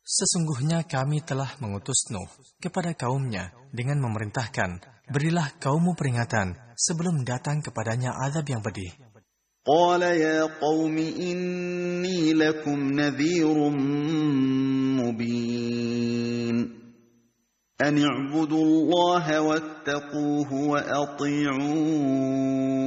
Sesungguhnya kami telah mengutus Nuh kepada kaumnya dengan memerintahkan, berilah kaummu peringatan sebelum datang kepadanya azab yang pedih. قال يا قوم إني لكم نذير مبين أن اعبدوا الله واتقوه وأطيعون